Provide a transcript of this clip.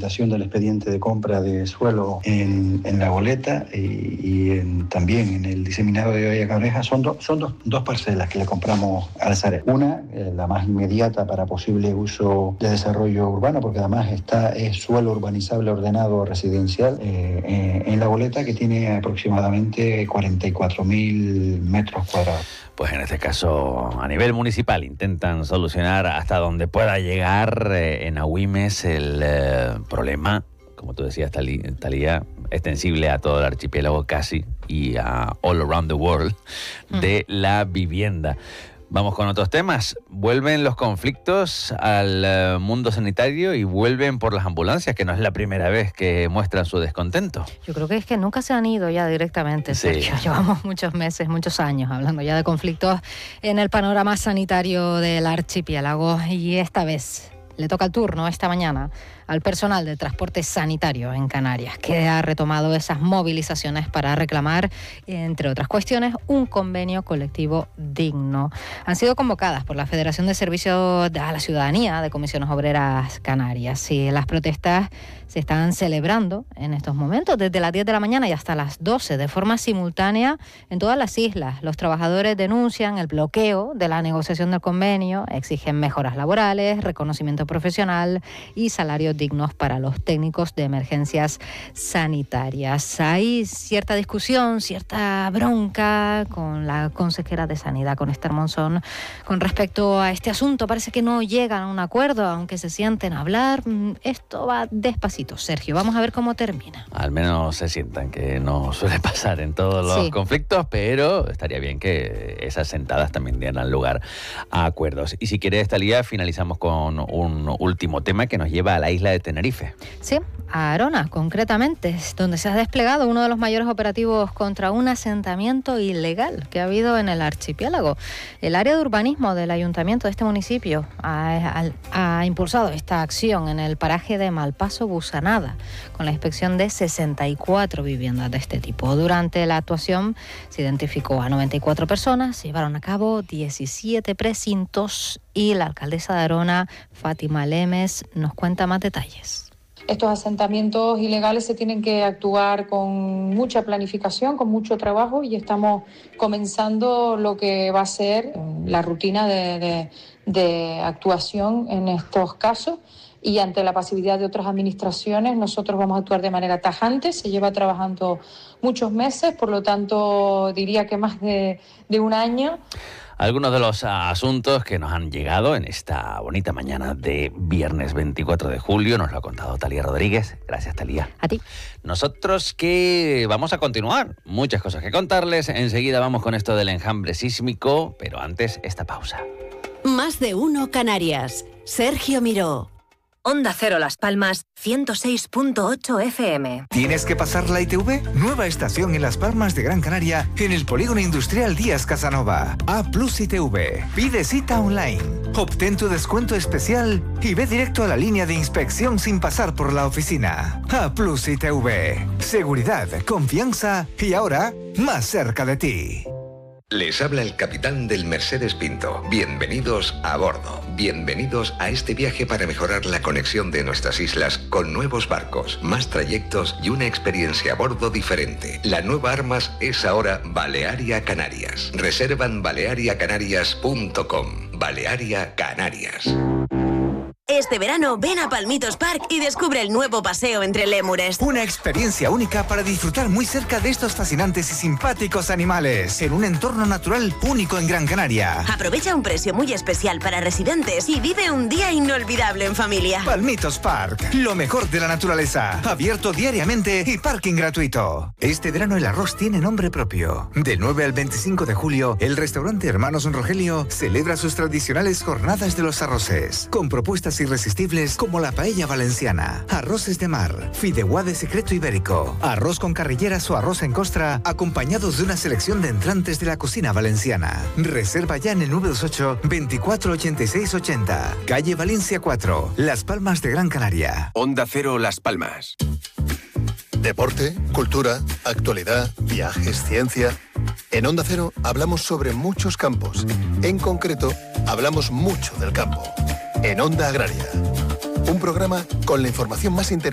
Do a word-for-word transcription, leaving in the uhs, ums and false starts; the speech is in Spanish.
tramitación del expediente de compra de suelo en, en La Goleta y, y en, también en el diseminado de Villa Cabreja. Son, do, son dos, dos parcelas que le compramos al Sareb. Una, eh, la más inmediata para posible uso de desarrollo urbano, porque además está, es suelo urbanizable ordenado residencial eh, eh, en La Goleta, que tiene aproximadamente cuarenta y cuatro mil metros cuadrados. Pues en este caso, a nivel municipal, intentan solucionar hasta donde pueda llegar eh, en Agüimes el eh, problema, como tú decías, Talía, extensible a todo el archipiélago casi y a all around the world, de la vivienda. Vamos con otros temas. Vuelven los conflictos al uh, mundo sanitario y vuelven por las ambulancias, que no es la primera vez que muestran su descontento. Yo creo que es que nunca se han ido ya directamente, sí. Sergio. Llevamos muchos meses, muchos años hablando ya de conflictos en el panorama sanitario del archipiélago, y esta vez le toca el turno esta mañana al personal del transporte sanitario en Canarias, que ha retomado esas movilizaciones para reclamar, entre otras cuestiones, un convenio colectivo digno. Han sido convocadas por la Federación de Servicios a la Ciudadanía de Comisiones Obreras Canarias, y las protestas se están celebrando en estos momentos desde las diez de la mañana y hasta las doce de forma simultánea en todas las islas. Los trabajadores denuncian el bloqueo de la negociación del convenio, exigen mejoras laborales, reconocimiento profesional y salarios dignos para los técnicos de emergencias sanitarias. Hay cierta discusión, cierta bronca con la consejera de Sanidad, con Esther Monzón, con respecto a este asunto. Parece que no llegan a un acuerdo, aunque se sienten a hablar. Esto va despacito, Sergio. Vamos a ver cómo termina. Al menos se sientan, que no suele pasar en todos los sí. conflictos, pero estaría bien que esas sentadas también dieran lugar a acuerdos. Y si quieres, Talía, finalizamos con un último tema que nos lleva a la isla de Tenerife. Sí, a Arona, concretamente, donde se ha desplegado uno de los mayores operativos contra un asentamiento ilegal que ha habido en el archipiélago. El área de urbanismo del ayuntamiento de este municipio ha, ha, ha impulsado esta acción en el paraje de Malpaso Busanada, con la inspección de sesenta y cuatro viviendas de este tipo. Durante la actuación se identificó a noventa y cuatro personas, se llevaron a cabo diecisiete precintos, y la alcaldesa de Arona, Fátima Lemes, nos cuenta más detalles. Estos asentamientos ilegales se tienen que actuar con mucha planificación, con mucho trabajo, y estamos comenzando lo que va a ser la rutina de, de, de actuación en estos casos. Y ante la pasividad de otras administraciones, nosotros vamos a actuar de manera tajante. Se lleva trabajando muchos meses, por lo tanto diría que más de, de un año. Algunos de los asuntos que nos han llegado en esta bonita mañana de viernes veinticuatro de julio nos lo ha contado Talía Rodríguez. Gracias, Talía. A ti. Nosotros que vamos a continuar, muchas cosas que contarles. Enseguida vamos con esto del enjambre sísmico, pero antes esta pausa. Más de uno Canarias. Sergio Miró. Onda Cero Las Palmas, ciento seis punto ocho F M. ¿Tienes que pasar la I T V? Nueva estación en Las Palmas de Gran Canaria, en el Polígono Industrial Díaz Casanova. A Plus I T V. Pide cita online. Obtén tu descuento especial y ve directo a la línea de inspección sin pasar por la oficina. A Plus I T V. Seguridad, confianza y ahora más cerca de ti. Les habla el capitán del Mercedes Pinto. Bienvenidos a bordo. Bienvenidos a este viaje para mejorar la conexión de nuestras islas con nuevos barcos, más trayectos y una experiencia a bordo diferente. La nueva Armas es ahora Balearia Canarias. Reservan balearia canarias punto com. Balearia Canarias. Este verano ven a Palmitos Park y descubre el nuevo paseo entre lémures. Una experiencia única para disfrutar muy cerca de estos fascinantes y simpáticos animales, en un entorno natural único en Gran Canaria. Aprovecha un precio muy especial para residentes y vive un día inolvidable en familia. Palmitos Park, lo mejor de la naturaleza, abierto diariamente y parking gratuito. Este verano el arroz tiene nombre propio. Del nueve al veinticinco de julio, el restaurante Hermanos Rogelio celebra sus tradicionales jornadas de los arroces, con propuestas irresistibles como la paella valenciana, arroces de mar, fideuá de secreto ibérico, arroz con carrilleras o arroz en costra, acompañados de una selección de entrantes de la cocina valenciana. Reserva ya en el nueve dos ocho, veinticuatro ochenta y seis ochenta, calle Valencia cuatro, Las Palmas de Gran Canaria. Onda Cero Las Palmas. Deporte, cultura, actualidad, viajes, ciencia. En Onda Cero hablamos sobre muchos campos. En concreto, hablamos mucho del campo. En Onda Agraria. Un programa con la información más interesante